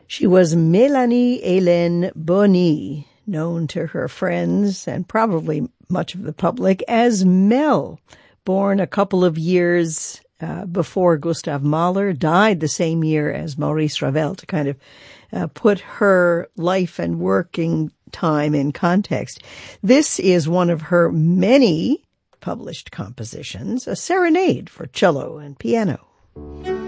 She was Mélanie Hélène Boni, known to her friends and probably much of the public as Mel, born a couple of years before Gustav Mahler, died the same year as Maurice Ravel, to kind of put her life and working time in context. This is one of her many published compositions, a serenade for cello and piano.